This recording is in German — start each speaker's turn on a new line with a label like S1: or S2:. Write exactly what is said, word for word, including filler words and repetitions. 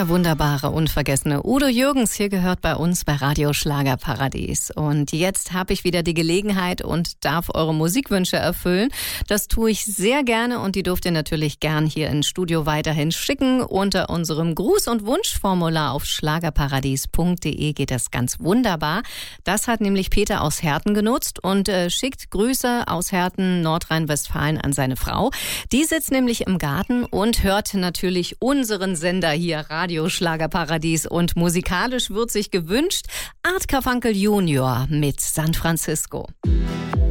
S1: Der wunderbare, unvergessene Udo Jürgens hier gehört bei uns bei Radio Schlagerparadies. Und jetzt habe ich wieder die Gelegenheit und darf eure Musikwünsche erfüllen. Das tue ich sehr gerne und die dürft ihr natürlich gern hier ins Studio weiterhin schicken. Unter unserem Gruß- und Wunschformular auf schlagerparadies punkt de geht das ganz wunderbar. Das hat nämlich Peter aus Herten genutzt und äh, schickt Grüße aus Herten, Nordrhein-Westfalen an seine Frau. Die sitzt nämlich im Garten und hört natürlich unseren Sender hier, Radio Schlagerparadies, und musikalisch wird sich gewünscht Art Carfunkel Junior mit San Francisco.